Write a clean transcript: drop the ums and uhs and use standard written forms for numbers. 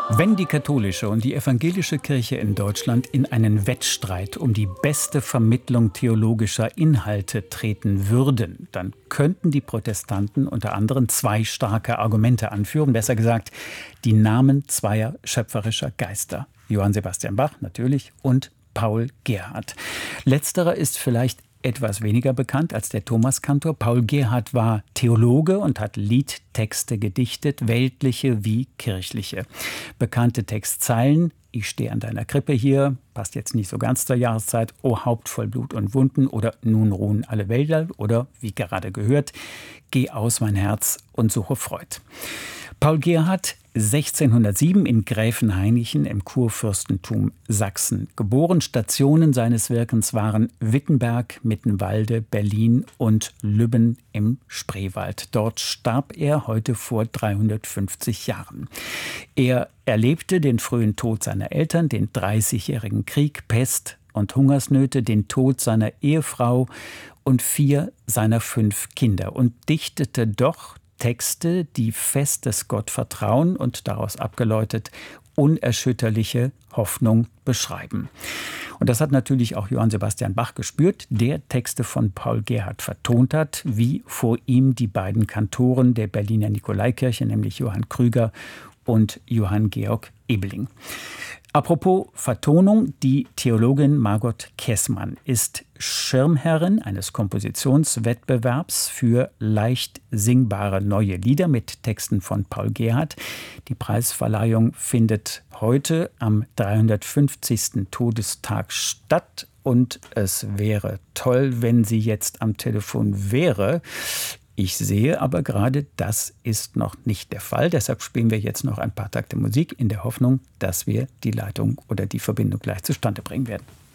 Wenn die katholische und die evangelische Kirche in Deutschland in einen Wettstreit um die beste Vermittlung theologischer Inhalte treten würden, dann könnten die Protestanten unter anderem zwei starke Argumente anführen, besser gesagt, die Namen zweier schöpferischer Geister. Johann Sebastian Bach natürlich und Paul Gerhardt. Letzterer ist vielleicht etwas weniger bekannt als der Thomaskantor. Paul Gerhardt war Theologe und hat Liedtexte gedichtet, weltliche wie kirchliche. Bekannte Textzeilen: Ich stehe an deiner Krippe hier, passt jetzt nicht so ganz zur Jahreszeit, O Haupt voll Blut und Wunden oder Nun ruhen alle Wälder oder, wie gerade gehört, Geh aus mein Herz und suche Freud. Paul Gerhardt, 1607 in Gräfenhainichen im Kurfürstentum Sachsen geboren. Stationen seines Wirkens waren Wittenberg, Mittenwalde, Berlin und Lübben im Spreewald. Dort starb er heute vor 350 Jahren. Er erlebte den frühen Tod seiner Eltern, den Dreißigjährigen Krieg, Pest und Hungersnöte, den Tod seiner Ehefrau und 4 seiner 5 Kinder und dichtete doch Texte, die festes Gottvertrauen und daraus abgeleitet unerschütterliche Hoffnung beschreiben. Und das hat natürlich auch Johann Sebastian Bach gespürt, der Texte von Paul Gerhardt vertont hat, wie vor ihm die beiden Kantoren der Berliner Nikolaikirche, nämlich Johann Krüger und Johann Georg Ebeling. Apropos Vertonung, die Theologin Margot Kessmann ist Schirmherrin eines Kompositionswettbewerbs für leicht singbare neue Lieder mit Texten von Paul Gerhardt. Die Preisverleihung findet heute am 350. Todestag statt. Und es wäre toll, wenn sie jetzt am Telefon wäre. Ich sehe aber gerade, das ist noch nicht der Fall. Deshalb spielen wir jetzt noch ein paar Takte Musik in der Hoffnung, dass wir die Leitung oder die Verbindung gleich zustande bringen werden.